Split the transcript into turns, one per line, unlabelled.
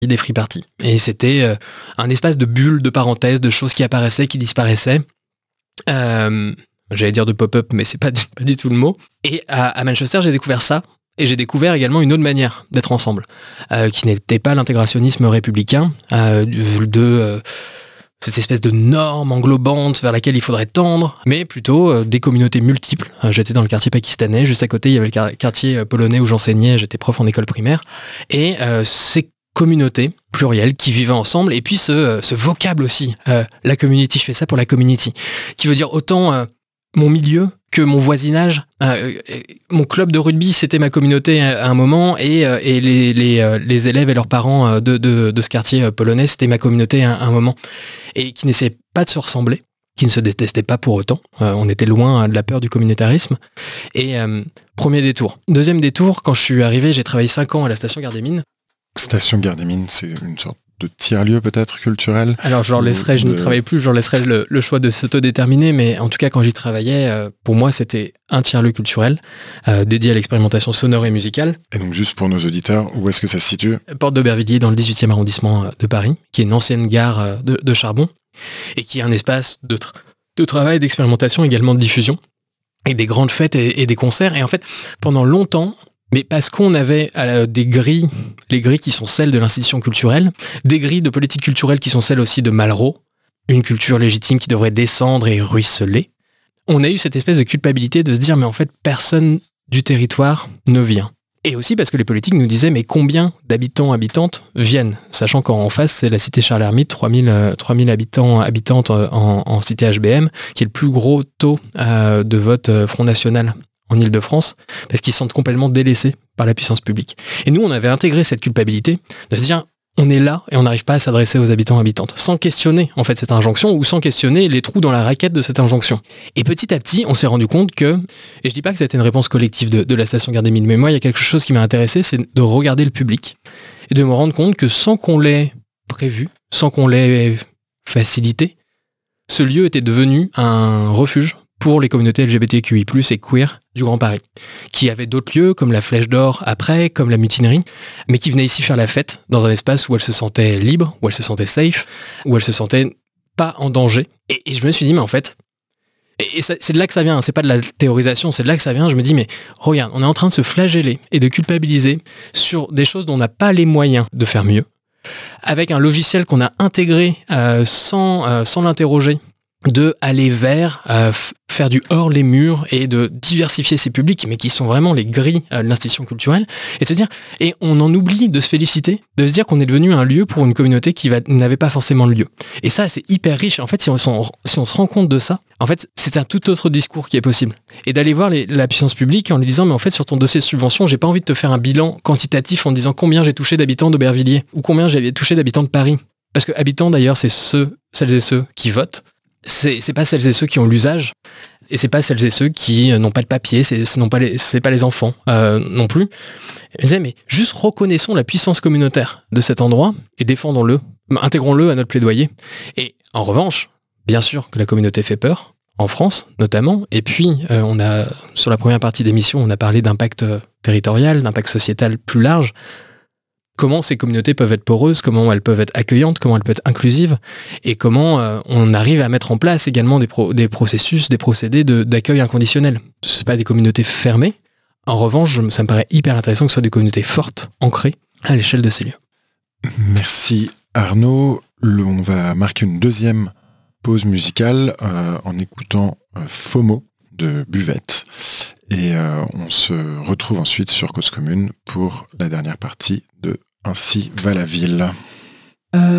des free parties. Et c'était un espace de bulles, de parenthèses, de choses qui apparaissaient, qui disparaissaient. J'allais dire de pop-up, mais c'est pas du tout le mot. Et à Manchester, j'ai découvert ça. Et j'ai découvert également une autre manière d'être ensemble, qui n'était pas l'intégrationnisme républicain, cette espèce de norme englobante vers laquelle il faudrait tendre, mais plutôt des communautés multiples. J'étais dans le quartier pakistanais, juste à côté il y avait le quartier polonais où j'enseignais, j'étais prof en école primaire, et ces communautés plurielles qui vivaient ensemble, et puis ce vocable aussi, la community, je fais ça pour la community, qui veut dire autant mon milieu que mon voisinage. Mon club de rugby, c'était ma communauté à un moment, et les élèves et leurs parents de ce quartier polonais, c'était ma communauté à un moment. Et qui n'essayaient pas de se ressembler, qui ne se détestaient pas pour autant. On était loin de la peur du communautarisme. Et premier détour. Deuxième détour, quand je suis arrivé, j'ai travaillé 5 ans à la station Gare des Mines.
Station Gare des Mines, c'est une sorte de tiers-lieu peut-être culturel.
Alors je n'y travaillais plus, je leur laisserai le choix de s'autodéterminer, mais en tout cas quand j'y travaillais, pour moi c'était un tiers-lieu culturel dédié à l'expérimentation sonore et musicale.
Et donc juste pour nos auditeurs, où est-ce que ça se situe ?
Porte d'Aubervilliers, dans le 18e arrondissement de Paris, qui est une ancienne gare de charbon, et qui est un espace de travail, d'expérimentation, également de diffusion, avec des grandes fêtes et des concerts. Et en fait, pendant longtemps, mais parce qu'on avait des grilles, les grilles qui sont celles de l'institution culturelle, des grilles de politique culturelle qui sont celles aussi de Malraux, une culture légitime qui devrait descendre et ruisseler, on a eu cette espèce de culpabilité de se dire mais en fait personne du territoire ne vient. Et aussi parce que les politiques nous disaient mais combien d'habitants, habitantes viennent, sachant qu'en face c'est la cité Charles-Hermite, 3000 habitants, habitantes en cité HBM, qui est le plus gros taux de vote Front National en Ile-de-France, parce qu'ils se sentent complètement délaissés par la puissance publique. Et nous, on avait intégré cette culpabilité de se dire, on est là et on n'arrive pas à s'adresser aux habitants et habitantes, sans questionner en fait cette injonction ou sans questionner les trous dans la raquette de cette injonction. Et petit à petit, on s'est rendu compte que, et je dis pas que c'était une réponse collective de la station Gare des Mines, mais moi, il y a quelque chose qui m'a intéressé, c'est de regarder le public et de me rendre compte que sans qu'on l'ait prévu, sans qu'on l'ait facilité, ce lieu était devenu un refuge pour les communautés LGBTQI+, et queer du Grand Paris, qui avaient d'autres lieux, comme la Flèche d'Or après, comme la Mutinerie, mais qui venaient ici faire la fête, dans un espace où elles se sentaient libres, où elles se sentaient safe, où elles se sentaient pas en danger. Et je me suis dit, mais en fait, et c'est de là que ça vient, hein, c'est pas de la théorisation, c'est de là que ça vient, je me dis, mais regarde, on est en train de se flageller et de culpabiliser sur des choses dont on n'a pas les moyens de faire mieux, avec un logiciel qu'on a intégré sans l'interroger, de aller vers faire du hors les murs et de diversifier ces publics, mais qui sont vraiment les grilles de l'institution culturelle, et de se dire, et on en oublie de se féliciter, de se dire qu'on est devenu un lieu pour une communauté qui n'avait pas forcément de lieu. Et ça, c'est hyper riche. En fait, si on se rend compte de ça, en fait, c'est un tout autre discours qui est possible. Et d'aller voir la puissance publique en lui disant, mais en fait, sur ton dossier de subvention, j'ai pas envie de te faire un bilan quantitatif en disant combien j'ai touché d'habitants d'Aubervilliers ou combien j'ai touché d'habitants de Paris. Parce que habitants, d'ailleurs, c'est celles et ceux qui votent. C'est pas celles et ceux qui ont l'usage, et c'est pas celles et ceux qui n'ont pas de papier, c'est pas les enfants non plus. Je disais, mais juste reconnaissons la puissance communautaire de cet endroit et défendons-le, intégrons-le à notre plaidoyer. Et en revanche, bien sûr que la communauté fait peur, en France notamment, et puis on a, sur la première partie d'émission, on a parlé d'impact territorial, d'impact sociétal plus large. Comment ces communautés peuvent être poreuses, comment elles peuvent être accueillantes, comment elles peuvent être inclusives, et comment on arrive à mettre en place également des processus, des procédés d'accueil inconditionnel. Ce n'est pas des communautés fermées. En revanche, ça me paraît hyper intéressant que ce soit des communautés fortes, ancrées à l'échelle de ces lieux.
Merci Arnaud. On va marquer une deuxième pause musicale en écoutant FOMO de Buvette. Et on se retrouve ensuite sur Cause Commune pour la dernière partie de Ainsi va la ville.